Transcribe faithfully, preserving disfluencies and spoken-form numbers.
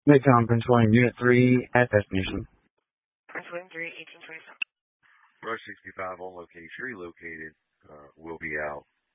Midtown Prince William, Unit three at destination. Prince William three, eighteen twenty-seven. Rush sixty-five on location. Relocated. Uh, will be out.